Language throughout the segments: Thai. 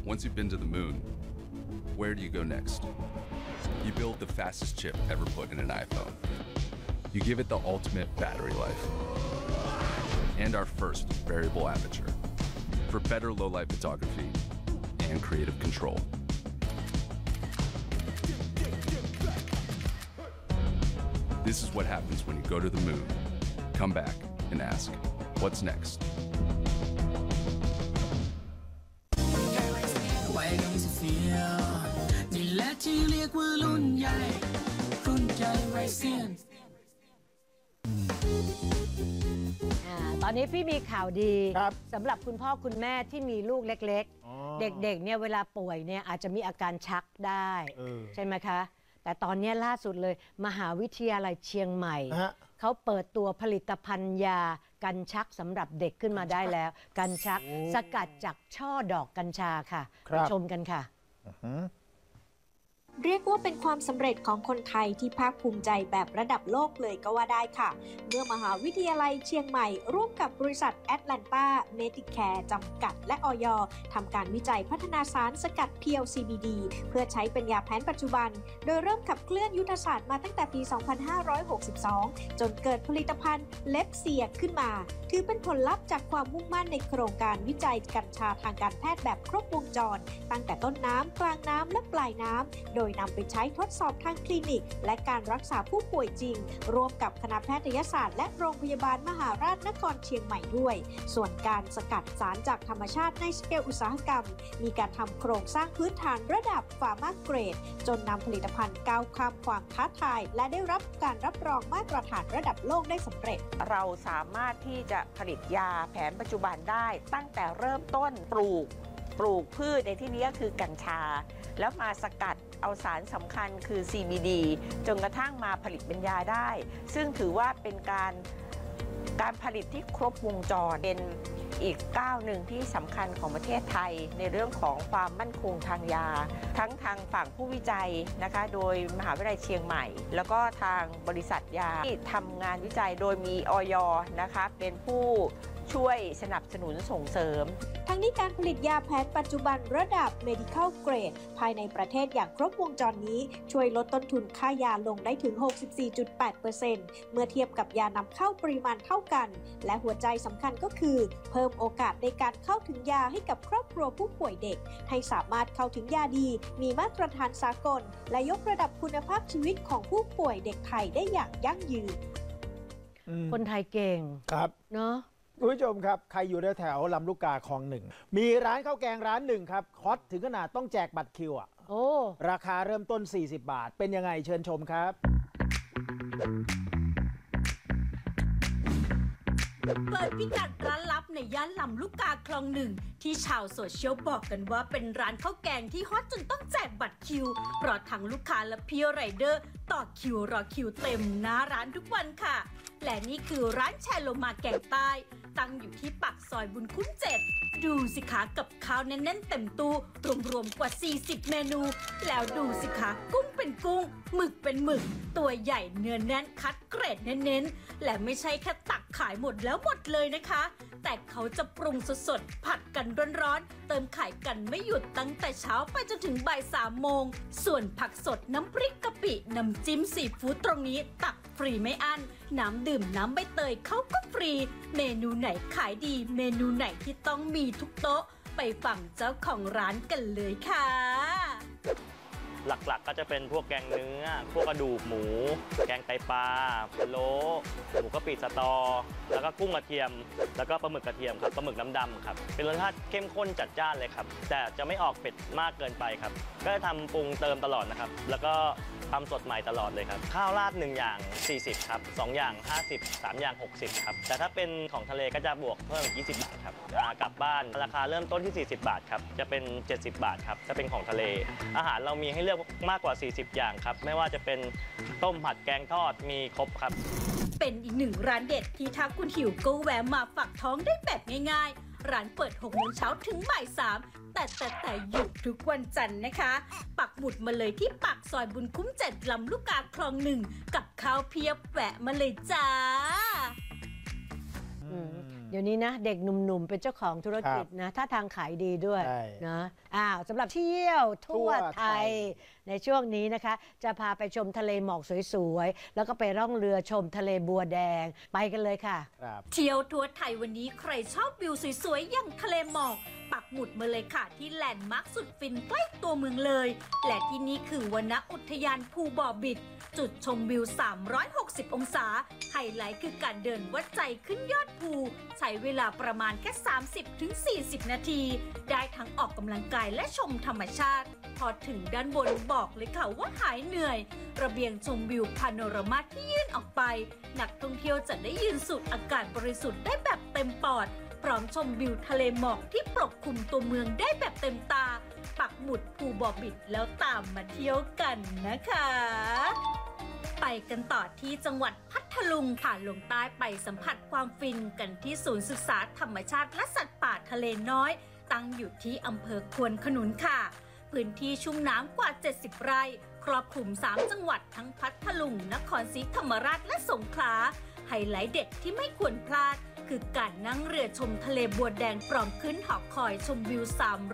Once you've been to the moon, where do you go next? You build the fastest chip ever put in an iPhone. You give it the ultimate battery life. And our first variable aperture for better low-light photography and creative control. This is what happens when you go to the moon, come back, and ask, what's next? ตอนนี้พี่มีข่าวดีครับสำหรับคุณพ่อคุณแม่ที่มีลูกเล็กๆ เด็กๆเนี่ยเวลาป่วยเนี่ยอาจจะมีอาการชักได้ใช่ไหมคะ แต่ตอนนี้ล่าสุดเลยมหาวิทยาลัยเชียงใหม่เขาเปิดตัวผลิตภัณฑ์ยากันชักสำหรับเด็กขึ้นมาได้แล้ว กันชักสกัดจากช่อดอกกัญชาค่ะไปชมกันค่ะเรียกว่าเป็นความสำเร็จของคนไทยที่ภาคภูมิใจแบบระดับโลกเลยก็ว่าได้ค่ะเมื่อมหาวิทยาลัยเชียงใหม่ร่วมกับบริษัทแอตแลนตาเมดิแคร์จำกัดและอย.ทำการวิจัยพัฒนาสารสกัดเพียว CBD เพื่อใช้เป็นยาแผนปัจจุบันโดยเริ่มขับเคลื่อนยุทธศาสตร์มาตั้งแต่ปี 2562 จนเกิดผลิตภัณฑ์เล็บเซียขึ้นมาถือเป็นผลลัพธ์จากความมุ่งมั่นในโครงการวิจัยกัญชาทางการแพทย์แบบครบวงจรตั้งแต่ต้นน้ำกลางน้ำและปลายน้ำโดยนำไปใช้ทดสอบทางคลินิกและการรักษาผู้ป่วยจริงร่วมกับคณะแพทยศาสตร์และโรงพยาบาลมหาราชนครเชียงใหม่ด้วยส่วนการสกัดสารจากธรรมชาติในสเกลอุตสาหกรรมมีการทำโครงสร้างพื้นฐานระดับฟาร์มาเกรดจนนำผลิตภัณฑ์ก้าวข้ามความท้าทายและได้รับการรับรองมาตรฐานระดับโลกได้สำเร็จเราสามารถที่จะผลิตยาแผนปัจจุบันได้ตั้งแต่เริ่มต้นปลูกพืชในที่นี้ก็คือกัญชาแล้วมาสกัดเอาสารสำคัญคือ CBD จนกระทั่งมาผลิตเป็นยาได้ซึ่งถือว่าเป็นการผลิตที่ครบวงจรเป็นอีกก้าวหนึ่งที่สำคัญของประเทศไทยในเรื่องของความมั่นคงทางยาทั้งทางฝั่งผู้วิจัยนะคะโดยมหาวิทยาลัยเชียงใหม่แล้วก็ทางบริษัทยาที่ทำงานวิจัยโดยมีอย.นะคะเป็นผู้ช่วยสนับสนุนส่งเสริมทั้งนี้การผลิตยาแผนปัจจุบันระดับ medical grade ภายในประเทศอย่างครบวงจรนี้ช่วยลดต้นทุนค่ายาลงได้ถึง 64.8% เมื่อเทียบกับยานำเข้าปริมาณเท่ากันและหัวใจสำคัญก็คือเพิ่มโอกาสในการเข้าถึงยาให้กับครอบครัวผู้ป่วยเด็กให้สามารถเข้าถึงยาดีมีมาตรฐานสากลและยกระดับคุณภาพชีวิตของผู้ป่วยเด็กไทยได้อย่างยั่งยืนคนไทยเก่งครับเนาะคุณผู้ชมครับใครอยู่แถวลำลูกกาคลองหนึ่งมีร้านข้าวแกงร้านหนึ่งครับฮอตถึงขนาดต้องแจกบัตรคิวอ่ะราคาเริ่มต้น40 บาทเป็นยังไงเชิญชมครับเปิดพิกัดร้านลับในย่านลำลูกกาคลองหนึ่งที่ชาวโซเชียลบอกกันว่าเป็นร้านข้าวแกงที่ฮอตจนต้องแจกบัตรคิวเพราะทั้งลูกค้าและพี่ไรเดอร์ต่อคิวรอคิวเต็มหน้าร้านทุกวันค่ะและนี่คือร้านแชโลมาแกงใต้ตั้งอยู่ที่ปากซอยบุญคุ้ม7ดูสิคะกับข้าวแน่นๆเต็มตู้รวมๆกว่า40เมนูแล้วดูสิคะกุ้งเป็นกุ้งหมึกเป็นหมึกตัวใหญ่เนื้อแน่นคัดเกรดเน้นๆและไม่ใช่แค่ตักขายหมดแล้วหมดเลยนะคะแต่เขาจะปรุงสดๆผัดกันร้อนๆเติมไข่กันไม่หยุดตั้งแต่เช้าไปจนถึงบ่าย3 โมงส่วนผักสดน้ำพริกกะปิน้ำจิ้มซีฟู้ดตรงนี้ตักฟรีไม่อั้นน้ำดื่มน้ำใบเตยเขาก็ฟรีเมนูไหนขายดีเมนูไหนที่ต้องมีทุกโต๊ะไปฟังเจ้าของร้านกันเลยค่ะหลักๆก็จะเป็นพวกแกงเนื้อพวกกระดูกหมูแกงไตปลาพะโล้หมูกะปิสตอแล้วก็กุ้งกระเทียมแล้วก็ปลาหมึกกระเทียมครับปลาหมึกน้ำดำครับเป็นรสชาติเข้มข้นจัดจ้านเลยครับแต่จะไม่ออกเผ็ดมากเกินไปครับก็จะทำปรุงเติมตลอดนะครับแล้วก็ทำสดใหม่ตลอดเลยครับข้าวราด1อย่าง40ครับ2อย่าง50 3อย่าง60ครับแต่ถ้าเป็นของทะเลก็จะบวกเพิ่ม20 บาทครับกลับบ้านราคาเริ่มต้นที่40 บาทครับจะเป็น70 บาทครับถ้าเป็นของทะเลอาหารเรามีให้เลือกมากกว่า40 อย่างครับไม่ว่าจะเป็นต้มผัดแกงทอดมีครบครับเป็นอีกหนึ่งร้านเด็ดที่ถ้าคุณหิวก็แวะมาฝากท้องได้แบบง่ายๆร้านเปิด6 โมงเช้าถึงบ่าย 3แต่หยุดทุกวันจันทร์นะคะปักหมุดมาเลยที่ปากซอยบุญคุ้ม7ลำลูกกาคลอง1กับข้าวเพียบแวะมาเลยจ้าเดี๋ยวนี้นะเด็กหนุ่มๆเป็นเจ้าของธุรกิจนะถ้าทางขายดีด้วยนะสำหรับเที่ยวทั่วไทยในช่วงนี้นะคะจะพาไปชมทะเลหมอกสวยๆแล้วก็ไปร่องเรือชมทะเลบัวแดงไปกันเลยค่ะเที่ยวทั่วไทยวันนี้ใครชอบวิวสวยๆอย่างทะเลหมอกปักหมุดมาเลยค่ะที่แลนด์มาร์คสุดฟินใกล้ตัวเมืองเลยและที่นี่คือวรรณอุทยานภูบ่อบิดจุดชมวิว360องศาไฮไลท์คือการเดินวัดใจขึ้นยอดภูใช้เวลาประมาณแค่ 30-40 นาทีได้ทั้งออกกำลังกายและชมธรรมชาติพอถึงด้านบนบอกเลยค่ะว่าหายเหนื่อยระเบียงชมวิวพาโนรามาที่ยื่นออกไปนักท่องเที่ยวจะได้ยืนสูดอากาศบริสุทธิ์ได้แบบเต็มปอดพร้อมชมวิวทะเลหมอกที่ปกคลุมตัวเมืองได้แบบเต็มตาปักหมุดภูบ่อบิดแล้วตามมาเที่ยวกันนะคะไปกันต่อที่จังหวัดพัทลุงค่ะลงใต้ไปสัมผัสความฟินกันที่ศูนย์ศึกษาธรรมชาติและสัตว์ป่าทะเลน้อยตั้งอยู่ที่อำเภอควนขนุนค่ะพื้นที่ชุ่มน้ำกว่า70ไร่ครอบคลุม3จังหวัดทั้งพัทลุงนครศรีธรรมราชและสงขลาไฮไลท์เด็ดที่ไม่ควรพลาดคือการนั่งเรือชมทะเลบัวแดงพร้อมขึ้นหอคอยชมวิว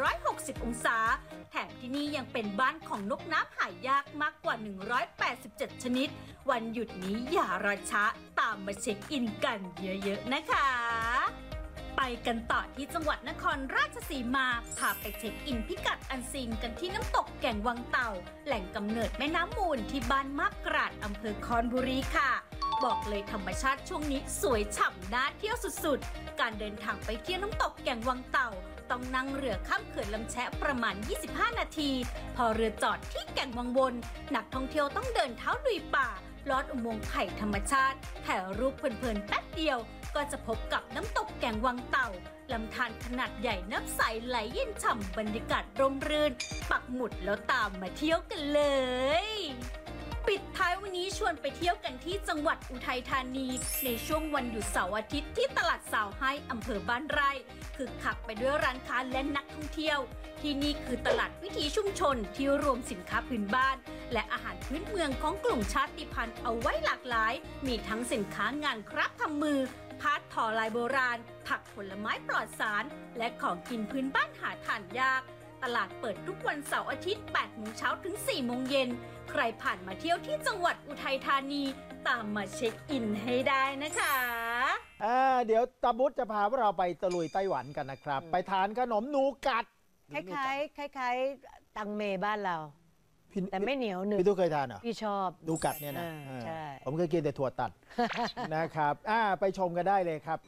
360องศาแถมที่นี่ยังเป็นบ้านของนกน้ำหายากมากกว่า187ชนิดวันหยุดนี้อย่ารอช้าตามมาเช็คอินกันเยอะๆนะคะไปกันต่อที่จังหวัดนครราชสีมาพาไปเช็คอินพิกัดอันซีนกันที่น้ำตกแก่งวังเต่าแหล่งกำเนิดแม่น้ำมูลที่บ้านมาบกราดอำเภอคอนบุรีค่ะบอกเลยธรรมชาติช่วงนี้สวยฉ่ำน่าเที่ยวสุดๆการเดินทางไปเที่ยวน้ำตกแก่งวังเต่าต้องนั่งเรือข้ามเขื่อนลำแชะประมาณ25นาทีพอเรือจอดที่แก่งวังวนนักท่องเที่ยวต้องเดินเท้าลุยป่าลอดอุโมงค์ไผ่ธรรมชาติถ่ายรูปเพลินๆแป๊บเดียวก็จะพบกับน้ำตกแก่งวังเต่าลำธารขนาดใหญ่น้ำใสไหลเย็นฉ่ำบรรยากาศร่มรื่นปักหมุดแล้วตามมาเที่ยวกันเลยปิดท้ายวันนี้ชวนไปเที่ยวกันที่จังหวัดอุทัยธานีในช่วงวันหยุดเสาร์อาทิตย์ที่ตลาดสาวไฮอำเภอบ้านไร่คึกคักไปด้วยร้านค้าและนักท่องเที่ยวที่นี่คือตลาดวิถีชุมชนที่รวมสินค้าพื้นบ้านและอาหารพื้นเมืองของกลุ่มชาติพันธุ์เอาไว้หลากหลายมีทั้งสินค้างานคราฟทำมือผ้าทอลายโบราณผักผลไม้ปลอดสารและของกินพื้นบ้านหาทานยากตลาดเปิดทุกวันเสาร์อาทิตย์ 8 โมงเช้าถึง 4 โมงเย็นใครผ่านมาเที่ยวที่จังหวัดอุทัยธานีตามมาเช็คอินให้ได้นะคะเดี๋ยวตาบุตจะพาพวกเราไปตะลุยไต้หวันกันนะครับไปทานขนมนูกัดคล้ายตังเมบ้านเราแต่ไม่เหนียวหนึบพี่ตู้เคยทานเหรอพี่ชอบนูกัดเนี่ยนะใช่ผมเคยกินแต่ถั่วตัด นะครับไปชมกันได้เลยครับ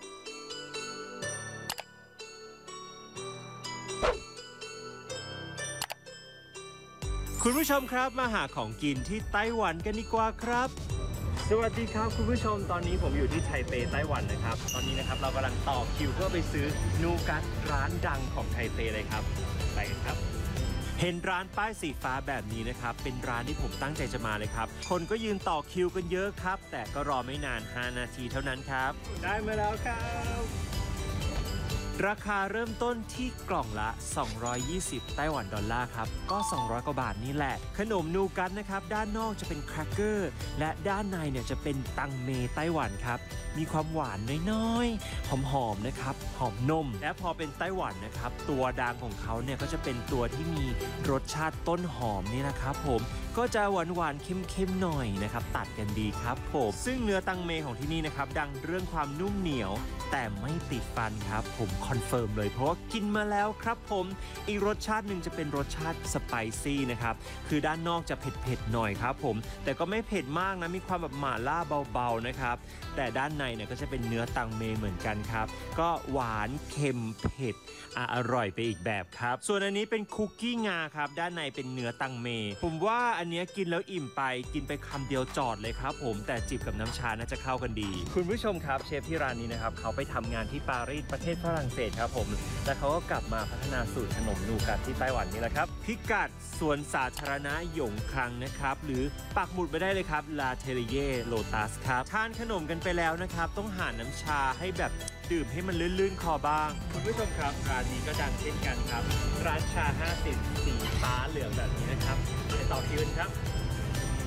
คุณผู้ชมครับมาหาของกินที่ไต้หวันกันดีกว่าครับสวัสดีครับคุณผู้ชมตอนนี้ผมอยู่ที่ไทเปไต้หวันนะครับตอนนี้นะครับเรากำลังต่อคิวเพื่อไปซื้อนูกัตร้านดังของไทเปเลยครับไปกันครับเห็นร้านป้ายสีฟ้าแบบนี้นะครับเป็นร้านที่ผมตั้งใจจะมาเลยครับคนก็ยืนต่อคิวกันเยอะครับแต่ก็รอไม่นาน5นาทีเท่านั้นครับได้มาแล้วครับราคาเริ่มต้นที่กล่องละ220ไต้หวันดอลลาร์ครับก็200กว่าบาทนี่แหละขนมนูกัตนะครับด้านนอกจะเป็นแครกเกอร์และด้านในเนี่ยจะเป็นตังเมไต้หวันครับมีความหวานน้อยๆหอมๆนะครับหอมนมและพอเป็นไต้หวันนะครับตัวดังของเขาเนี่ยก็จะเป็นตัวที่มีรสชาติต้นหอมนี่นะครับผมก็จะหวานๆเค็มๆหน่อยนะครับตัดกันดีครับผมซึ่งเนื้อตังเมของที่นี่นะครับดังเรื่องความนุ่มเหนียวแต่ไม่ติดฟันครับผมคอนเฟิร์มเลยเพราะว่ากินมาแล้วครับผมอีกรสชาติหนึ่งจะเป็นรสชาติสไปซี่นะครับคือด้านนอกจะเผ็ดๆหน่อยครับผมแต่ก็ไม่เผ็ดมากนะมีความแบบหม่าล่าเบาๆนะครับแต่ด้านในเนี่ยก็จะเป็นเนื้อตังเมเหมือนกันครับก็หวานเค็มเผ็ดอร่อยไปอีกแบบครับส่วนอันนี้เป็นคุกกี้งาครับด้านในเป็นเนื้อตังเมผมว่าอันนี้กินแล้วอิ่มไปกินไปคำเดียวจอดเลยครับผมแต่จิบกับน้ำชาน่าจะเข้ากันดีคุณผู้ชมครับเชฟที่ร้านนี้นะครับเขาไปทำงานที่ปารีสประเทศฝรั่งเศสครับผมและเขาก็กลับมาพัฒนาสูตรขนมนูกัตที่ไต้หวันนี่แหละครับพิกัดสวนสาธารณะหยงคลังนะครับหรือปักหมุดไปได้เลยครับลาเทเรเย่โลตัสครับทานขนมกันไปแล้วนะครับต้องหาน้ำชาให้แบบดื่มให้มันลื่นๆคอบ้างคุณผู้ชมครับร้านนี้ก็ดังเช่นกันครับร้านชา50สีฟ้าเหลืองแบบนี้นะครับไปต่อคิวกันครับ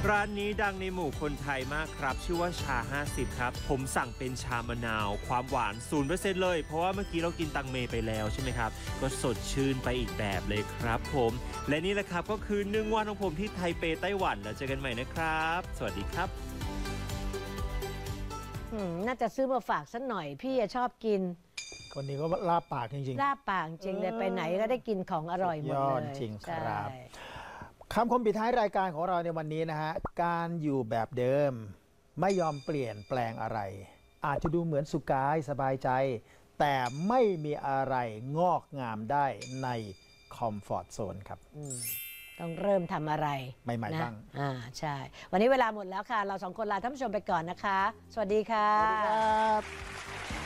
ร้านนี้ดังในหมู่คนไทยมากครับชื่อว่าชา 50 ครับผมสั่งเป็นชามะนาวความหวาน 0% เลยเพราะว่าเมื่อกี้เรากินตังเมไปแล้วใช่ไหมครับก็สดชื่นไปอีกแบบเลยครับผมและนี่แหละครับก็คือ1 วันของผมที่ไทเปไต้หวันแล้วเจอกันใหม่นะครับสวัสดีครับน่าจะซื้อมาฝากสักหน่อยพี่ชอบกินคนนี้ก็ลาบปากจริงๆลาบปากจริงเลยไปไหนก็ได้กินของอร่อยหมดเลยจริงครับคำคมปิดท้ายรายการของเราในวันนี้นะฮะการอยู่แบบเดิมไม่ยอมเปลี่ยนแปลงอะไรอาจจะดูเหมือนสุขกายสบายใจแต่ไม่มีอะไรงอกงามได้ในคอมฟอร์ตโซนครับต้องเริ่มทำอะไรใหม่ๆบ้างใช่วันนี้เวลาหมดแล้วค่ะเรา2 คนลาท่านผู้ชมไปก่อนนะคะสวัสดีค่ะสวัสดีครับ